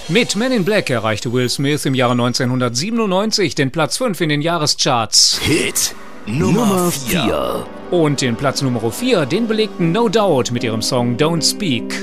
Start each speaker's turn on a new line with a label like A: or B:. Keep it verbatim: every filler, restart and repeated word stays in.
A: Mit Men in Black erreichte Will Smith im Jahre neunzehnhundertsiebenundneunzig den Platz fünf in den Jahrescharts.
B: Hit Nummer vier.
A: Und den Platz Nummer vier, den belegten No Doubt mit ihrem Song Don't Speak.